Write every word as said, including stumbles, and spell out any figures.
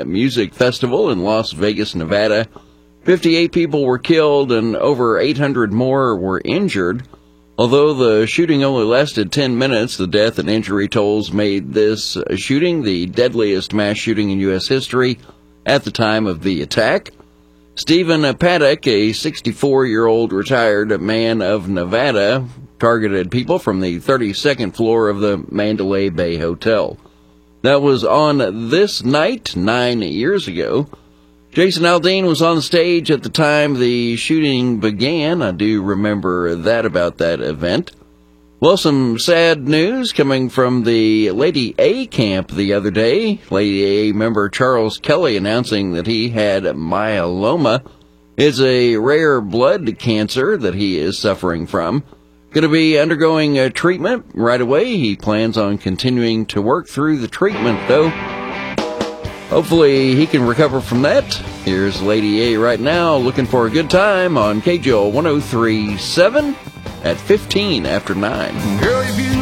Music Festival in Las Vegas, Nevada. fifty-eight people were killed and over eight hundred more were injured. Although the shooting only lasted ten minutes, the death and injury tolls made this shooting the deadliest mass shooting in U S history at the time of the attack. Stephen Paddock, a sixty-four-year-old retired man of Nevada, targeted people from the thirty-second floor of the Mandalay Bay Hotel. That was on this night, nine years ago. Jason Aldean was on stage at the time the shooting began. I do remember that about that event. Well, some sad news coming from the Lady A camp the other day. Lady A member Charles Kelly announcing that he had myeloma. It's a rare blood cancer that he is suffering from. Going to be undergoing a treatment right away. He plans on continuing to work through the treatment, though. Hopefully he can recover from that. Here's Lady A right now, looking for a good time on K J O one oh three point seven at fifteen after nine. Girl, if